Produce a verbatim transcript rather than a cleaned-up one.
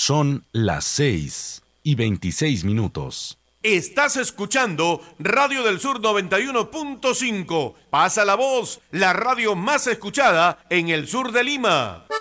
Son las seis y veintiséis minutos. Estás escuchando Radio del Sur noventa y uno punto cinco. Pasa la voz, la radio más escuchada en el sur de Lima.